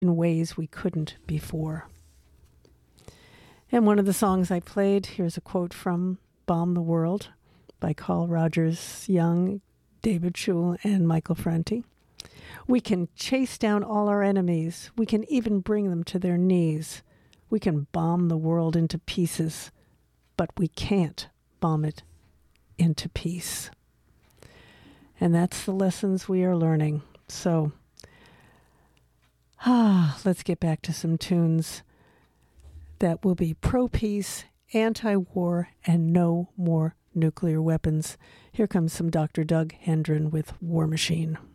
in ways we couldn't before. And one of the songs I played, here's a quote from Bomb the World by Carl Rogers Young, David Schul, and Michael Franti. We can chase down all our enemies. We can even bring them to their knees. We can bomb the world into pieces, but we can't bomb it into peace. And that's the lessons we are learning. So, let's get back to some tunes that will be pro-peace, anti-war, and no more nuclear weapons. Here comes some Dr. Doug Hendren with War Machine.